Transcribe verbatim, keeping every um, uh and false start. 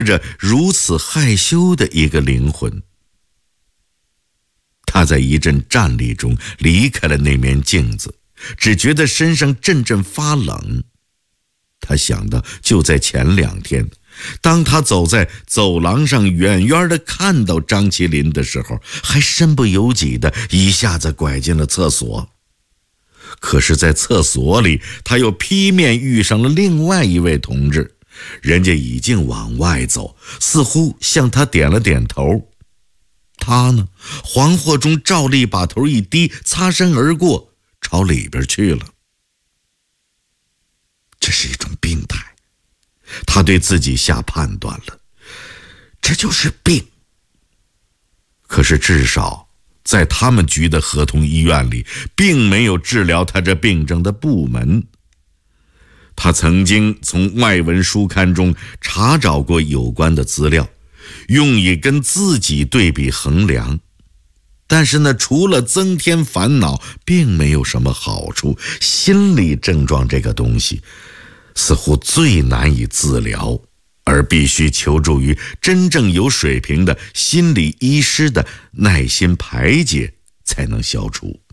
着如此害羞的一个灵魂。他在一阵战栗中离开了那面镜子，只觉得身上阵阵发冷。他想到就在前两天，当他走在走廊上远远地看到张麒麟的时候，还身不由己地一下子拐进了厕所。可是在厕所里，他又劈面遇上了另外一位同志，人家已经往外走，似乎向他点了点头。他呢，惶惑中照例把头一低，擦身而过，朝里边去了。这是一种病态，他对自己下判断了，这就是病。可是至少在他们局的合同医院里，并没有治疗他这病症的部门。他曾经从外文书刊中查找过有关的资料，用以跟自己对比衡量，但是呢，除了增添烦恼，并没有什么好处。心理症状这个东西，似乎最难以治疗，而必须求助于真正有水平的心理医师的耐心排解才能消除。